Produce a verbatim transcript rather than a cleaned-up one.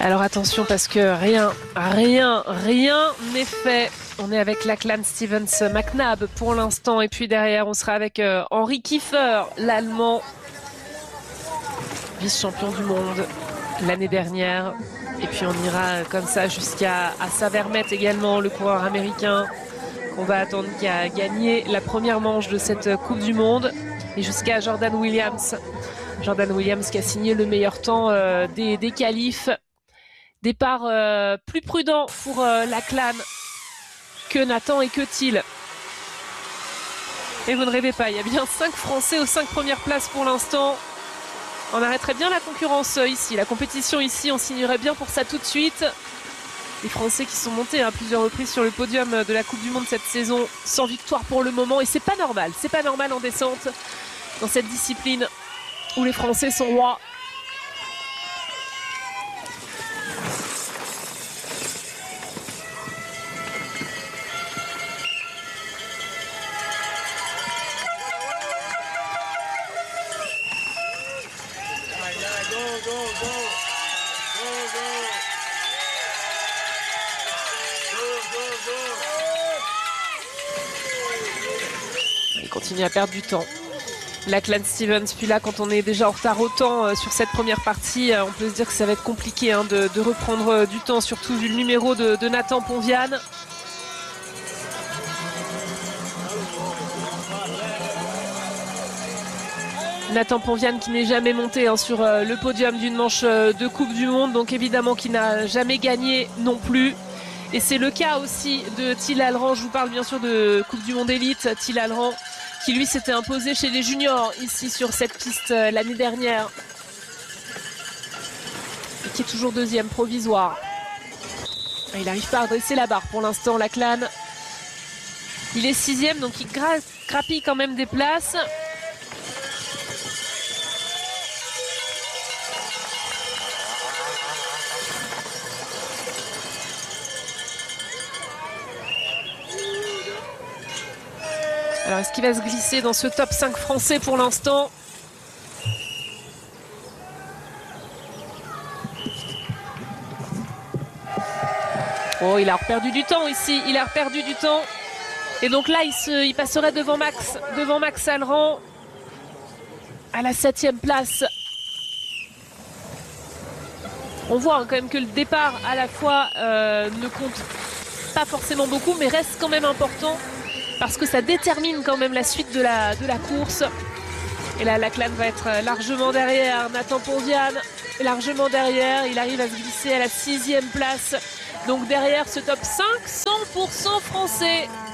Alors attention parce que rien, rien, rien n'est fait. On est avec Lachlan Stevens McNabb pour l'instant et puis derrière on sera avec euh, Henry Kiefer, l'Allemand, vice-champion du monde l'année dernière. Et puis on ira comme ça jusqu'à Assa Vermette également, le coureur américain qu'on va attendre qui a gagné la première manche de cette Coupe du Monde. Et jusqu'à Jordan Williams. Jordan Williams qui a signé le meilleur temps euh, des, des qualifs. Départ euh, plus prudent pour euh, Lachlan que Nathan et que Thiel. Et vous ne rêvez pas, il y a bien cinq Français aux cinq premières places pour l'instant. On arrêterait bien la concurrence ici, la compétition ici, on signerait bien pour ça tout de suite. Les Français qui sont montés à plusieurs reprises sur le podium de la Coupe du Monde cette saison, sans victoire pour le moment. Et c'est pas normal, c'est pas normal en descente dans cette discipline où les Français sont rois. Il continue à perdre du temps. Lachlan Stevens, puis là quand on est déjà en retard autant euh, sur cette première partie, euh, on peut se dire que ça va être compliqué hein, de, de reprendre euh, du temps, surtout vu le numéro de, de Nathan Ponvian. Nathan Ponvian qui n'est jamais monté hein, sur euh, le podium d'une manche euh, de Coupe du Monde, donc évidemment qui n'a jamais gagné non plus. Et c'est le cas aussi de Thiel Halleran, je vous parle bien sûr de Coupe du Monde élite, Thiel Halleran qui lui s'était imposé chez les juniors ici sur cette piste euh, l'année dernière. Et qui est toujours deuxième provisoire. Et il n'arrive pas à dresser la barre pour l'instant, Lachlan. Il est sixième, donc il gra grappille quand même des places. Alors, est-ce qu'il va se glisser dans ce top cinq français pour l'instant? Oh, il a reperdu du temps ici. Il a reperdu du temps. Et donc là, il, se, il passerait devant Max, devant Max Halleran à la septième place. On voit hein, quand même que le départ à la fois euh, ne compte pas forcément beaucoup, mais reste quand même important. Parce que ça détermine quand même la suite de la, de la course. Et là, Lachlan va être largement derrière. Nathan Ponvian largement derrière. Il arrive à se glisser à la sixième place. Donc derrière ce top cinq, cent pour cent français.